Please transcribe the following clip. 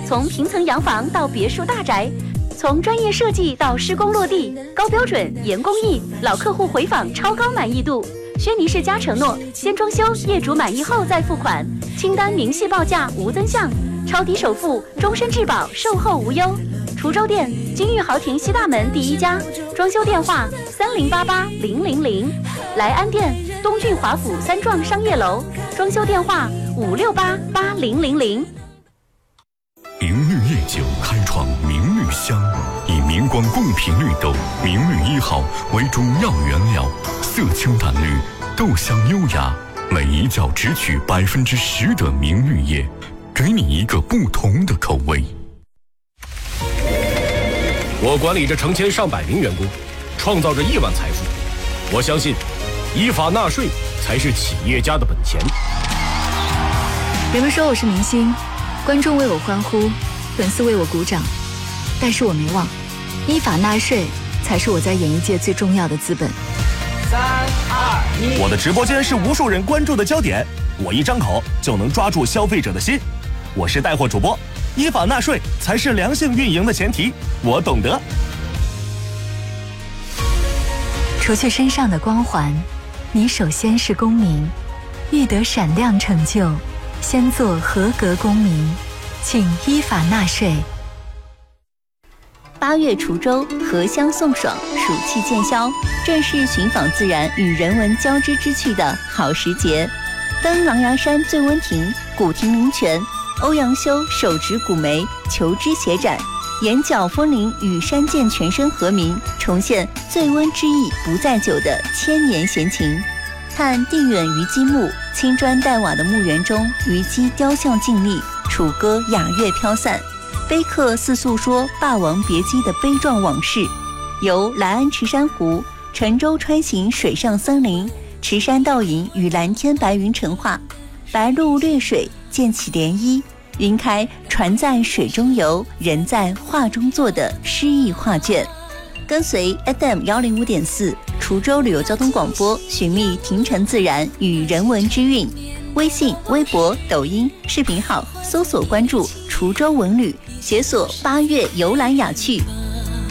从平层洋房到别墅大宅，从专业设计到施工落地，高标准严工艺，老客户回访超高满意度。轩尼诗家承诺，先装修，业主满意后再付款，清单明细报价无增项，超低首付，终身质保，售后无忧。滁州店金玉豪庭西大门第一家，装修电话30880000，莱安店东郡华府三幢商业楼，装修电话5688000。 明绿夜酒开创明绿香，以明光贡品绿豆明绿1号为主要原料，色清淡绿，豆香优雅，每一窖只取10%的明绿叶，给你一个不同的口味。 我管理着成千上百名员工，创造着亿万财富。我相信，依法纳税才是企业家的本钱。 人们说我是明星，观众为我欢呼，粉丝为我鼓掌，但是我没忘，依法纳税才是我在演艺界最重要的资本。 3、2、1， 我的直播间是无数人关注的焦点，我一张口就能抓住消费者的心。我是带货主播，依法纳税才是良性运营的前提，我懂得。 除去身上的光环，你首先是公民，欲得闪亮成就，先做合格公民，请依法纳税。 8月滁州荷香送爽，暑气渐消，正是寻访自然与人文交织之趣的好时节。登狼牙山醉温亭，古亭灵泉，欧阳修手执古梅，求知协展，眼角风铃与山涧泉声和鸣，重现醉温之意不在酒的千年闲情。看定远虞姬墓，青砖黛瓦的墓园中，虞姬雕像静立，楚歌雅乐飘散，碑刻似诉说《霸王别姬》的悲壮往事。游莱安池珊瑚，沉舟穿行水上森林，池山倒影与蓝天白云成画，白鹭掠水，溅起涟漪，云开船在水中游，人在画中坐的诗意画卷。跟随 FM105.4 滁州旅游交通广播，寻觅亭城自然与人文之韵。微信、微博、抖音视频号搜索关注滁州文旅，解锁8月游览雅趣，